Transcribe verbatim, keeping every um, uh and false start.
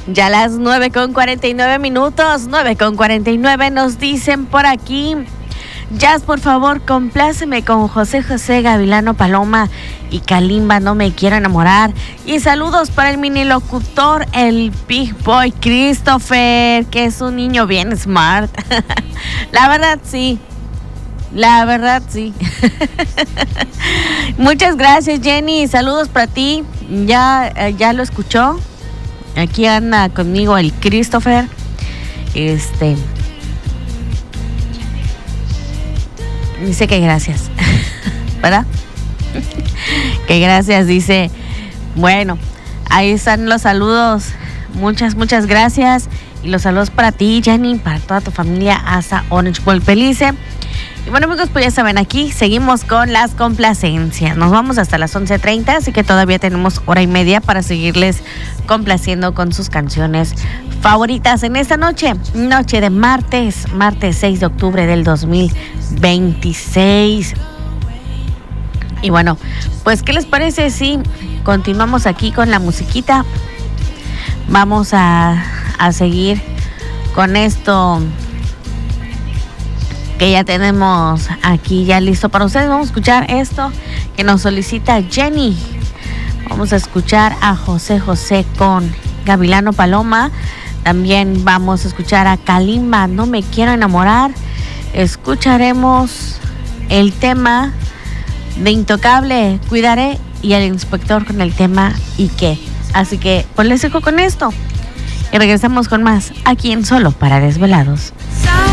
Ya las nueve con cuarenta y nueve minutos, nueve con cuarenta y nueve nos dicen por aquí. Jazz, por favor, compláceme con José José, Gavilano Paloma y Kalimba, no me quiero enamorar. Y saludos para el mini locutor, el Big Boy Christopher, que es un niño bien smart. La verdad, sí. La verdad, sí. Muchas gracias, Jenny. Saludos para ti. Ya, ya lo escuchó. Aquí anda conmigo el Christopher. Este. Dice que gracias. ¿Verdad? Que gracias, dice. Bueno, ahí están los saludos. Muchas, muchas gracias. Y los saludos para ti, Jenny, para toda tu familia hasta Orange Bowl Pelice. Y bueno, amigos, pues ya saben, aquí seguimos con las complacencias. Nos vamos hasta las once treinta, así que todavía tenemos hora y media para seguirles complaciendo con sus canciones favoritas en esta noche, noche de martes, martes seis de octubre del dos mil veintiséis. Y bueno, pues, ¿qué les parece si continuamos aquí con la musiquita? Vamos a, a seguir con esto que ya tenemos aquí ya listo para ustedes. Vamos a escuchar esto que nos solicita Jenny. Vamos a escuchar a José José con Gavilano Paloma. También vamos a escuchar a Kalimba, no me quiero enamorar. Escucharemos el tema de Intocable, Cuidaré, y al Inspector con el tema ¿Y qué? Así que pues les dejo con esto y regresamos con más aquí en Solo para Desvelados.